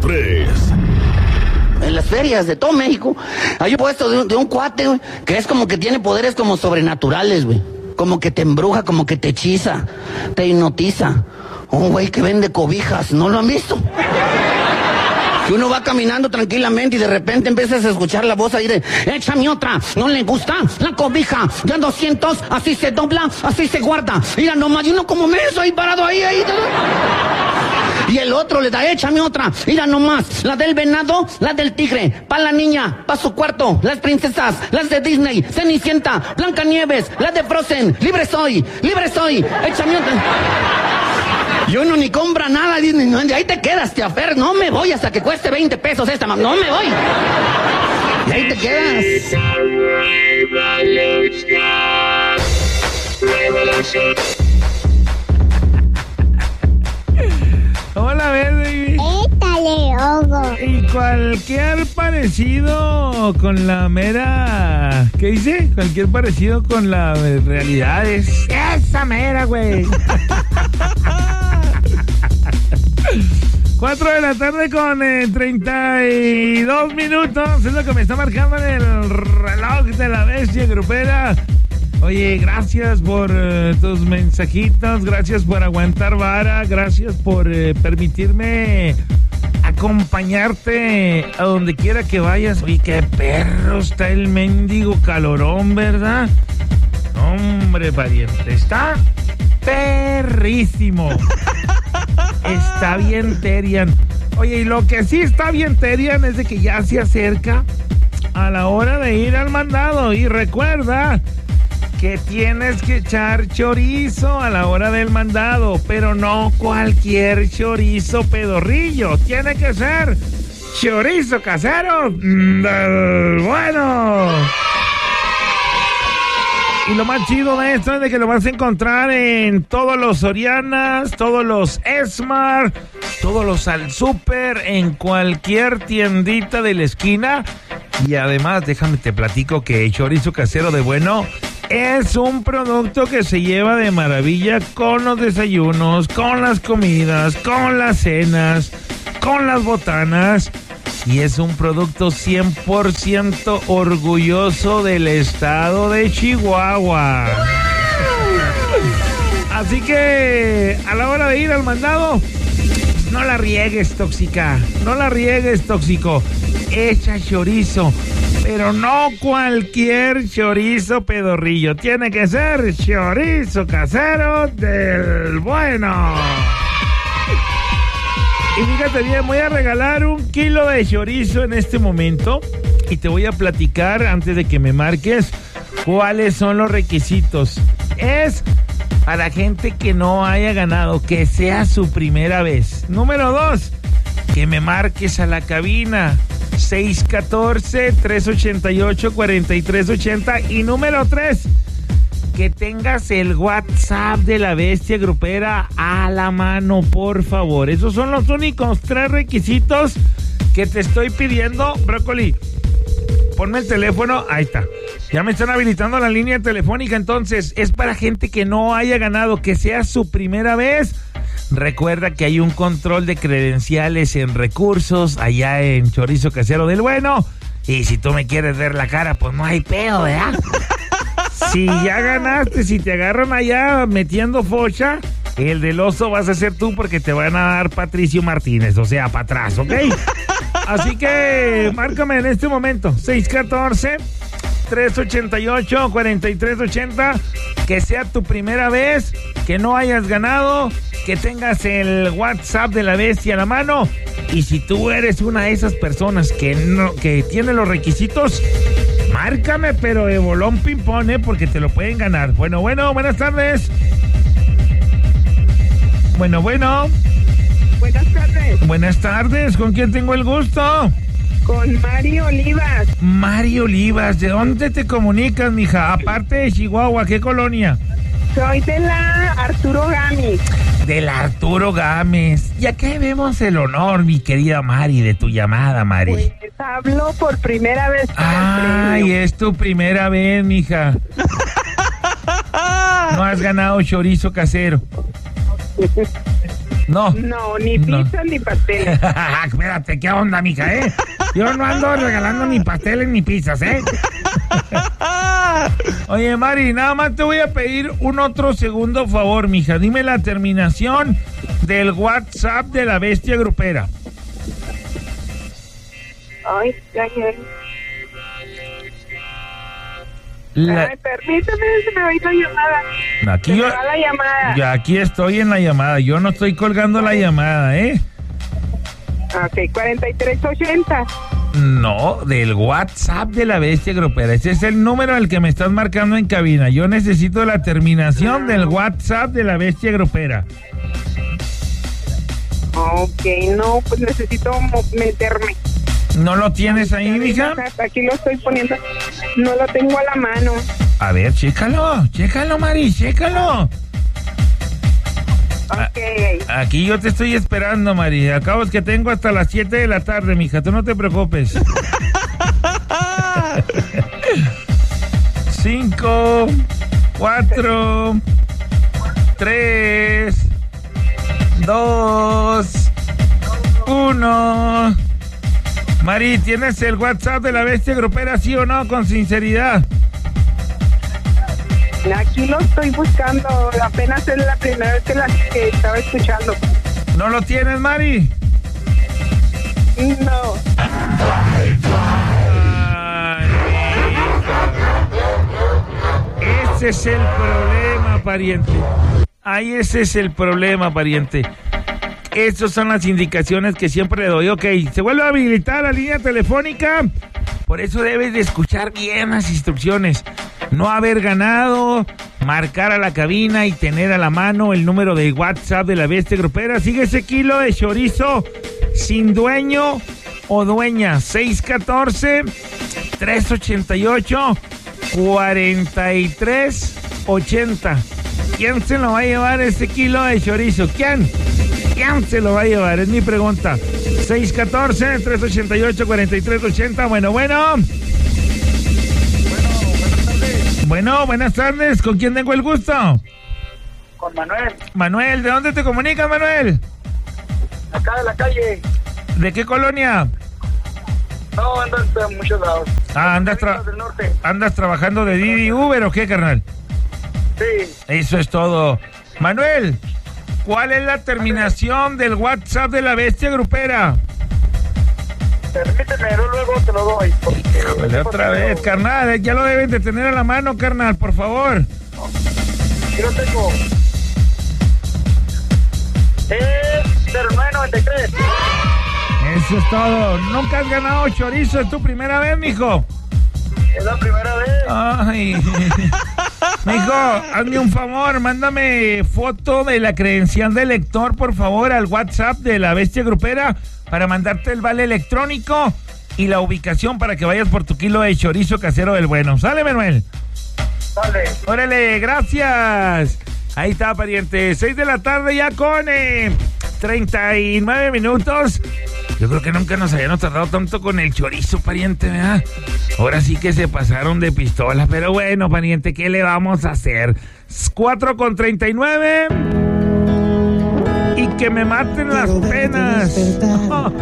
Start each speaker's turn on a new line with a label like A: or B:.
A: Express.
B: En las ferias de todo México hay un puesto de un cuate, güey, que es como que tiene poderes como sobrenaturales, güey. Como que te embruja, como que te hechiza, te hipnotiza. Un güey que vende cobijas, ¿no lo han visto? Que uno va caminando tranquilamente y de repente empiezas a escuchar la voz ahí de échame otra, ¿no le gusta? La cobija de 200, así se dobla, así se guarda. Mira nomás, y uno como menso ahí parado ahí. Y el otro le da, échame otra, mira nomás, la del venado, la del tigre, pa' la niña, pa' su cuarto, las princesas, las de Disney, Cenicienta, Blancanieves, la de Frozen, libre soy, échame otra. Y uno ni compra nada, de ahí te quedas, te afer, no me voy hasta que cueste 20 pesos esta, no me voy. Y ahí te quedas.
C: Hola, baby.
D: Étale, Hugo.
C: Y cualquier parecido con la mera... ¿Qué dice? Cualquier parecido con la realidad es esa mera, güey. 4 de la tarde con 32 minutos. Es lo que me está marcando en el reloj de la bestia grupera. Oye, gracias por tus mensajitos, gracias por aguantar vara, gracias por permitirme acompañarte a donde quiera que vayas. Oye, qué perro está el mendigo calorón, ¿verdad? Hombre, pariente, está perrísimo. Está bien terian. Oye, y lo que sí está bien terian es de que ya se acerca a la hora de ir al mandado. Y recuerda que tienes que echar chorizo a la hora del mandado, pero no cualquier chorizo pedorrillo. Tiene que ser chorizo casero del bueno. Y lo más chido de esto es de que lo vas a encontrar en todos los Sorianas, todos los Esmar, todos los Al Super, en cualquier tiendita de la esquina. Y además, déjame te platico que chorizo casero de bueno es un producto que se lleva de maravilla con los desayunos, con las comidas, con las cenas, con las botanas. Y es un producto 100% orgulloso del estado de Chihuahua. Así que a la hora de ir al mandado, no la riegues, tóxica. No la riegues, tóxico. Echa chorizo, pero no cualquier chorizo pedorrillo. Tiene que ser chorizo casero del bueno. Y fíjate bien, voy a regalar 1 kilo de chorizo en este momento y te voy a platicar antes de que me marques cuáles son los requisitos. Es para gente que no haya ganado, que sea su primera vez. Número 2, que me marques a la cabina 614-388-4380. Y número 3, que tengas el WhatsApp de la bestia grupera a la mano, por favor. Esos son los únicos 3 requisitos que te estoy pidiendo. Brócoli, ponme el teléfono. Ahí está. Ya me están habilitando la línea telefónica. Entonces, es para gente que no haya ganado, que sea su primera vez. Recuerda que hay un control de credenciales en recursos allá en Chorizo Casero del Bueno. Y si tú me quieres ver la cara, pues no hay pedo, ¿verdad? Si ya ganaste, si te agarran allá metiendo focha, el del oso vas a ser tú porque te van a dar Patricio Martínez, o sea, para atrás, ¿ok? Así que márcame en este momento, 614-388-4380, que sea tu primera vez, que no hayas ganado, que tengas el WhatsApp de la bestia a la mano. Y si tú eres una de esas personas que tiene los requisitos, márcame, pero de bolón ping-pong, porque te lo pueden ganar. Bueno, buenas tardes. Bueno.
E: Buenas tardes.
C: Buenas tardes, ¿con quién tengo el gusto?
E: Con Mari Olivas.
C: Mari Olivas, ¿de dónde te comunicas, mija? Aparte de Chihuahua, ¿qué colonia?
E: Soy de la Arturo Gámez.
C: De la Arturo Gámez. ¿Y a qué vemos el honor, mi querida Mari, de tu llamada, Mari?
E: Pues hablo por primera vez.
C: Ay, es tu primera vez, mija. No has ganado chorizo casero. No.
E: No, ni
C: No.
E: pizzas ni pasteles.
C: Espérate, ¿qué onda, mija, Yo no ando regalando ni pasteles ni pizzas, Oye, Mari, nada más te voy a pedir un otro segundo favor, mija. Dime la terminación del WhatsApp de la bestia grupera.
E: Ay, ay. Ay, permíteme, se me va a ir la llamada.
C: Aquí
E: Se
C: yo,
E: me va la llamada.
C: ya aquí estoy en la llamada. Yo no estoy colgando la llamada,
E: Ok, 4380.
C: No, del WhatsApp de la bestia grupera. Ese es el número al que me estás marcando en cabina. Yo necesito la terminación del WhatsApp de la bestia grupera.
E: Ok, no, pues necesito meterme.
C: ¿No lo tienes ahí, mija?
E: Aquí lo estoy poniendo. No lo tengo a la mano.
C: A ver, chécalo, Mari, chécalo.
E: Ok.
C: Aquí yo te estoy esperando, Mari. Acabo es que tengo hasta las 7 de la tarde, mija. Tú no te preocupes. 5, 4, 3, 2, 1. Mari, ¿tienes el WhatsApp de la bestia grupera, sí o no? Con sinceridad.
E: Aquí lo estoy buscando. Apenas es la primera vez que estaba escuchando.
C: ¿No lo tienes, Mari?
E: No.
C: Ay, ese es el problema, pariente. Ahí ese es el problema, pariente. Esas son las indicaciones que siempre le doy. Ok, se vuelve a habilitar la línea telefónica. Por eso debes de escuchar bien las instrucciones. No haber ganado, marcar a la cabina y tener a la mano el número de WhatsApp de la bestia grupera. Sigue ese kilo de chorizo sin dueño o dueña. 614-388-4380. ¿Quién se lo va a llevar ese kilo de chorizo? ¿Quién se lo va a llevar? Es mi pregunta. 614-388-4380. Bueno. Bueno, buenas tardes. ¿Con quién tengo el gusto?
A: Con Manuel,
C: Manuel, ¿de dónde te comunicas, Manuel?
A: acá de la calle.
C: ¿De qué colonia?
A: No, ando en muchos lados.
C: Ah,
A: Del norte.
C: ¿andas trabajando de Didi Uber o qué, carnal?
A: Sí.
C: Eso es todo. Manuel, ¿cuál es la terminación del WhatsApp de la bestia grupera?
A: Permíteme, luego te lo doy.
C: Híjole, otra vez, carnal, ya lo deben de tener a la mano, carnal, por favor.
A: Aquí lo tengo. 0993.
C: Eso es todo. Nunca has ganado chorizo, es tu primera vez, mijo.
A: Es la primera vez.
C: Ay. Mijo, hazme un favor, mándame foto de la credencial de lector, por favor, al WhatsApp de la bestia grupera para mandarte el vale electrónico y la ubicación para que vayas por tu kilo de chorizo casero del bueno. ¿Sale, Manuel?
A: Dale.
C: Órale, gracias. Ahí está, pariente. 6 de la tarde ya con 39 minutos. Yo creo que nunca nos habíamos tardado tanto con el chorizo, pariente, ¿verdad? Ahora sí que se pasaron de pistola, pero bueno, pariente, ¿qué le vamos a hacer? 4:39 y que me maten las penas.